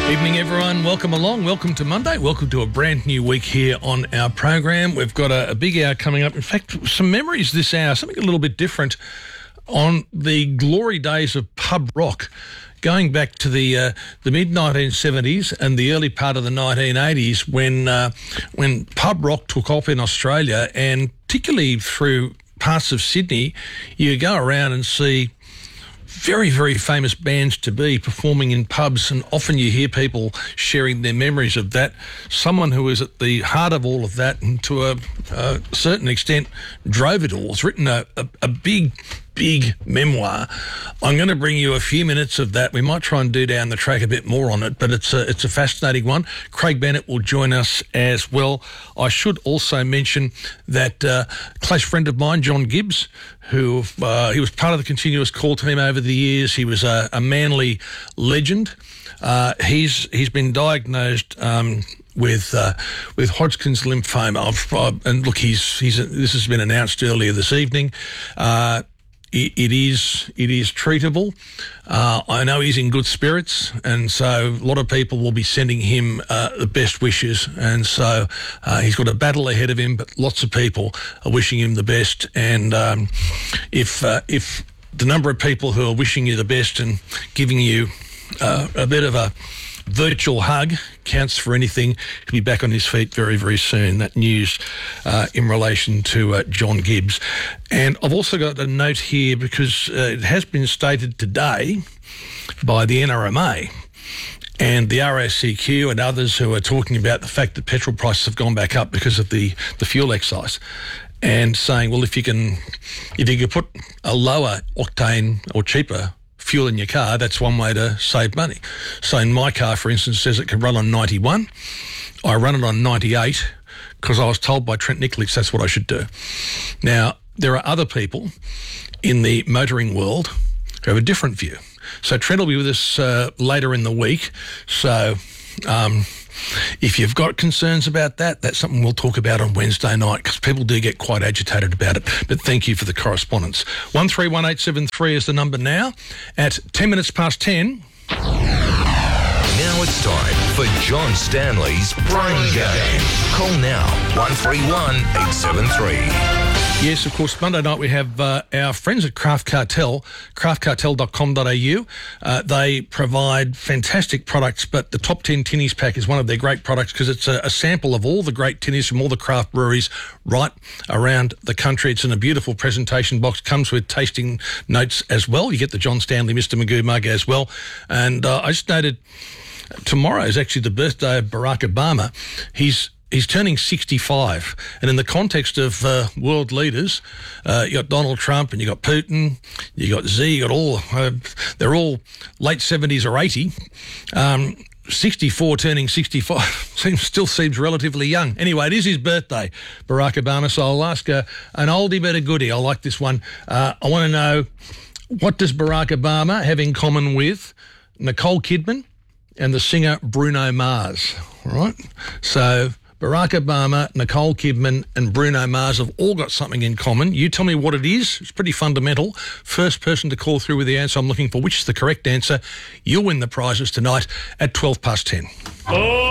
Evening, everyone. Welcome along. Welcome to Monday. Welcome to a brand new week here on our program. We've got a big hour coming up. In fact, some memories this hour, something a little bit different on the glory days of pub rock, going back to the mid-1970s and the early part of the 1980s when pub rock took off in Australia, and particularly through parts of Sydney. You go around and see very, very famous bands to be performing in pubs, and often you hear people sharing their memories of that. Someone who is at the heart of all of that, and to a certain extent drove it all, has written a big memoir. I'm going to bring you a few minutes of that. We might try and do down the track a bit more on it, but it's a fascinating one. Craig Bennett will join us as well. I should also mention that a close friend of mine, John Gibbs, who he was part of the Continuous Call team over the years. He was a Manly legend. He's been diagnosed with Hodgkin's lymphoma, and look, this has been announced earlier this evening. It is treatable. I know he's in good spirits, and so a lot of people will be sending him the best wishes. And so he's got a battle ahead of him, but lots of people are wishing him the best. And if the number of people who are wishing you the best and giving you a bit of a virtual hug counts for anything, he'll be back on his feet very, very soon. That news in relation to John Gibbs. And I've also got a note here because it has been stated today by the NRMA and the RACQ and others who are talking about the fact that petrol prices have gone back up because of the fuel excise, and saying, well, if you can put a lower octane or cheaper fuel in your car, that's one way to save money. So in my car, for instance, it says it can run on 91. I run it on 98 because I was told by Trent Nikolic that's what I should do. Now, there are other people in the motoring world who have a different view. So Trent will be with us later in the week. So if you've got concerns about that, that's something we'll talk about on Wednesday night, because people do get quite agitated about it. But thank you for the correspondence. 131873 is the number now. At 10 minutes past 10. Now it's time for John Stanley's Brain Game. Call now, 131 873. Yes, of course, Monday night we have our friends at Craft Cartel, craftcartel.com.au. They provide fantastic products, but the Top 10 Tinnies pack is one of their great products because it's a sample of all the great tinnies from all the craft breweries right around the country. It's in a beautiful presentation box, comes with tasting notes as well. You get the John Stanley Mr. Magoo mug as well. And I just noted tomorrow is actually the birthday of Barack Obama. He's turning 65, and in the context of world leaders, you got Donald Trump and you got Putin, you got Xi, you got all, they're all late 70s or 80. 64 turning 65 still seems relatively young. Anyway, it is his birthday, Barack Obama, so I'll ask an oldie but a goodie. I like this one. I want to know, what does Barack Obama have in common with Nicole Kidman and the singer Bruno Mars? All right, so Barack Obama, Nicole Kidman and Bruno Mars have all got something in common. You tell me what it is. It's pretty fundamental. First person to call through with the answer I'm looking for, which is the correct answer, you'll win the prizes tonight at 12 past 10.